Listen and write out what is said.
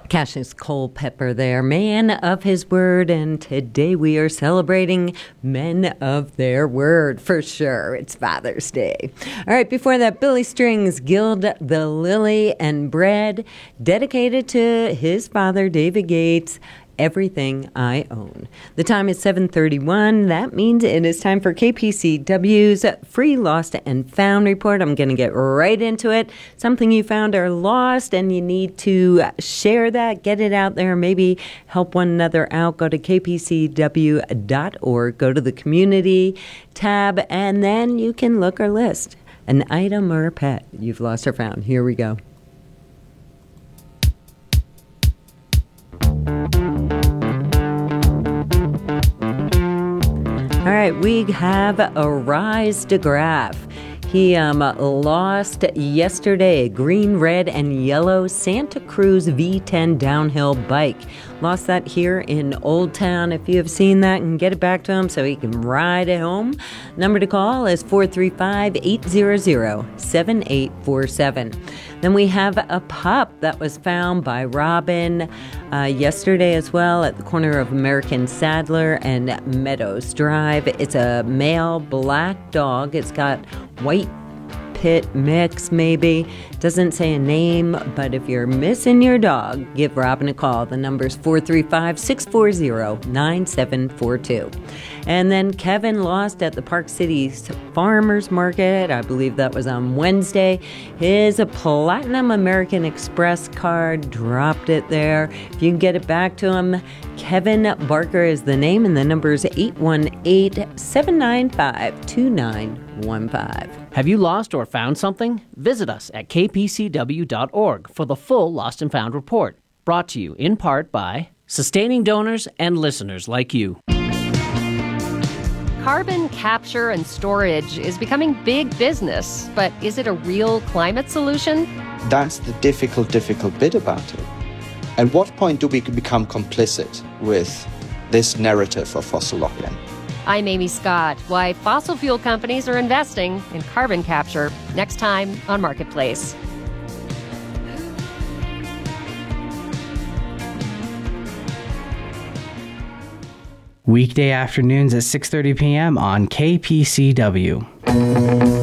Cassius Culpepper there, man of his word, and today we are celebrating men of their word for sure. It's Father's Day. All right, before that, Billy Strings, Gild the Lily and Bread, dedicated to his father, David Gates, Everything I Own. The time is 7:31. That means it is time for KPCW's Free Lost and Found Report. I'm going to get right into it. Something you found are lost and you need to share that, get it out there, maybe help one another out. Go to kpcw.org, go to the community tab, and then you can look or list an item or a pet you've lost or found. Here we go. All right, we have Arise DeGraff. He lost yesterday a green, red, and yellow Santa Cruz V10 downhill bike. Lost that here in Old Town. If you have seen that, and get it back to him so he can ride it home. Number to call is 435-800-7847. Then we have a pup that was found by Robin yesterday as well at the corner of American Sadler and Meadows Drive. It's a male black dog. It's got white pit mix maybe. Doesn't say a name, but if you're missing your dog, give Robin a call. The number's 435-640-9742. And then Kevin lost at the Park City Farmers Market. I believe that was on Wednesday. His Platinum American Express card, dropped it there. If you can get it back to him, Kevin Barker is the name, and the number is 818-795-2915. Have you lost or found something? Visit us at kpcw.org for the full Lost and Found report. Brought to you in part by sustaining donors and listeners like you. Carbon capture and storage is becoming big business, but is it a real climate solution? That's the difficult bit about it. At what point do we become complicit with this narrative of fossil lock-in? I'm Amy Scott. Why fossil fuel companies are investing in carbon capture. Next time on Marketplace. Weekday afternoons at 6:30 p.m. on KPCW.